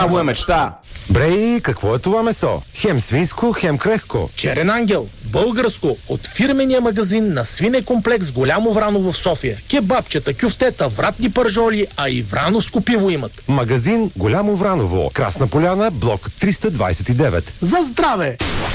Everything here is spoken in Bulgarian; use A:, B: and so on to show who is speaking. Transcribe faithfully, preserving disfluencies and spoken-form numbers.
A: Право е мечта.
B: Брей, какво е това месо? Хем свинско, хем крехко.
C: Черен ангел, българско, от фирмения магазин на свинекомплекс Голямо Враново в София. Кебабчета, кюфтета, вратни пържоли, а и врановско пиво имат.
B: Магазин Голямо Враново, Красна поляна, блок триста двадесет и девет.
C: За здраве!